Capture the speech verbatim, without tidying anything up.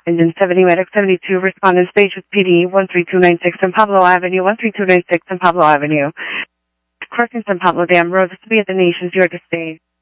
Engine seventy, Medic seventy-two, respondent stage with P D one three two nine six San Pablo Avenue, one three two nine six San Pablo Avenue. Crossing San Pablo Dam Road, this will be at the nation's yard to stay.